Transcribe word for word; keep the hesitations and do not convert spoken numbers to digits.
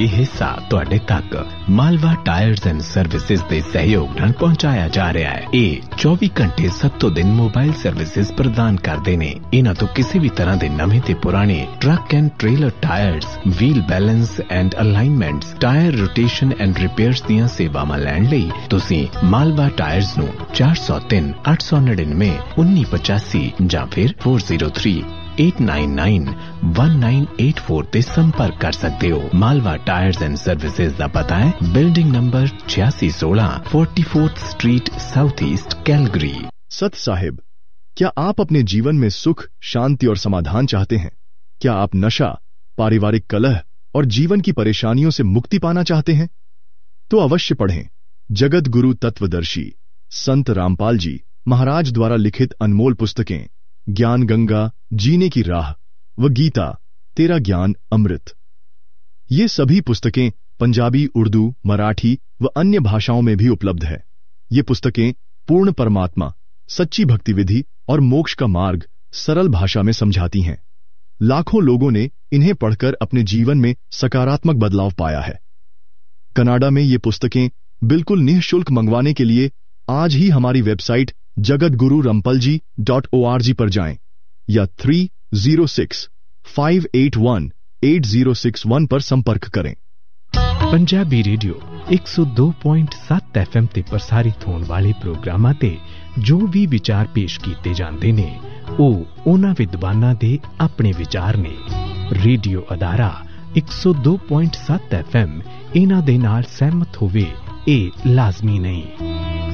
ਇਹ ਹਿੱਸਾ ਤੁਹਾਡੇ ਤੱਕ ਮਾਲਵਾ ਟਾਇਰਸ ਐਂਡ ਸਰਵਿਸਿਜ਼ ਦੇ ਸਹਿਯੋਗ ਨਾਲ ਪਹੁੰਚਾਇਆ ਜਾ ਰਿਹਾ ਹੈ। ਇਹ ਚੌਵੀ ਘੰਟੇ ਸੱਤੋਂ ਦਿਨ ਮੋਬਾਈਲ ਸਰਵਿਸਿਜ਼ ਪ੍ਰਦਾਨ ਕਰਦੇ ਨੇ। ਇਹਨਾਂ ਤੋਂ ਕਿਸੇ ਵੀ ਤਰ੍ਹਾਂ ਦੇ ਨਵੇਂ ਤੇ ਪੁਰਾਣੇ truck and trailer tyres, wheel balance and ਅਲਾਈਨਮੈਂਟਸ, tyre rotation and repairs ਦੀਆਂ ਸੇਵਾਵਾਂ ਲੈਣ ਲਈ ਤੁਸੀਂ ਮਾਲਵਾ ਟਾਇਰਸ ਨੂੰ ਚਾਰ ਸੌ ਤਿੰਨ ਅੱਠ ਸੌ ਨੜਿਨਵੇਂ ਉੱਨੀ ਪਚਾਸੀ ਜਾਂ ਫਿਰ ਚਾਰ ਜ਼ੀਰੋ ਤਿੰਨ eight nine nine one nine eight four ਤੇ ਸੰਪਰਕ ਕਰ ਸਕਦੇ ਹੋ। ਮਾਲਵਾ ਟਾਇਰਸ ਐਂਡ ਸਰਵਿਸਿਜ਼ ਦਾ ਪਤਾ ਹੈ ਬਿਲਡਿੰਗ ਨੰਬਰ छियासी सोलह चौवालीसवीं स्ट्रीट साउथ ईस्ट कैलगरी। सत साहिब, क्या आप अपने जीवन में सुख, शांति और समाधान चाहते हैं? क्या आप नशा, पारिवारिक कलह और जीवन की परेशानियों से मुक्ति पाना चाहते हैं? तो अवश्य पढ़ें जगत गुरु तत्वदर्शी संत रामपाल जी महाराज द्वारा लिखित अनमोल पुस्तकें ज्ञान गंगा, जीने की राह व गीता, तेरा ज्ञान अमृत। ये सभी पुस्तकें पंजाबी, उर्दू, मराठी व अन्य भाषाओं में भी उपलब्ध है। ये पुस्तकें पूर्ण परमात्मा, सच्ची भक्ति विधि और मोक्ष का मार्ग सरल भाषा में समझाती हैं। लाखों लोगों ने इन्हें पढ़कर अपने जीवन में सकारात्मक बदलाव पाया है। कनाडा में ये पुस्तकें बिल्कुल निःशुल्क मंगवाने के लिए आज ही हमारी वेबसाइट जगत गुरु रंपल जी डॉट ओ आर जी पर जाएं या three zero six five eight one eight zero six one पर संपर्क करें। पंजाबी रेडियो एक सौ दो पॉइंट सात एफ एम ते प्रसारित होने वाले प्रोग्रामां ते जो भी विचार पेश किए जाते ने ਉਹ ਉਹਨਾਂ ਵਿਦਵਾਨਾਂ ਦੇ ਆਪਣੇ ਵਿਚਾਰ ਨੇ। ਰੇਡੀਓ ਅਦਾਰਾ एक सौ दो पॉइंट सात एफ एम ਇਹਨਾਂ ਦੇ ਨਾਲ ਸਹਿਮਤ ਹੋਵੇ ਇਹ ਲਾਜ਼ਮੀ ਨਹੀਂ।